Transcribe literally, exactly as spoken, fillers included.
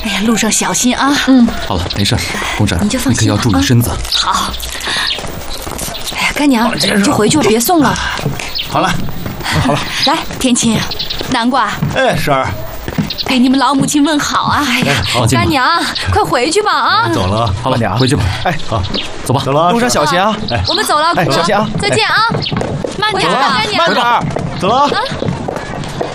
哎呀，路上小心啊！ 嗯，好了，没事，红婶， 你就放心可要注意身子。 好。哎呀，干娘，就回去吧，别送了。 好了，好了。 来，天亲，南瓜。 哎，婶儿。 给你们老母亲问好啊！哎呀，干娘，快回去吧啊！ 走了， 好了，娘，回去吧。 哎，好， 走吧， 走了， 路上小心啊！ 我们走了， 哎，小心啊！ 再见啊！慢点，干娘， 慢点，走了。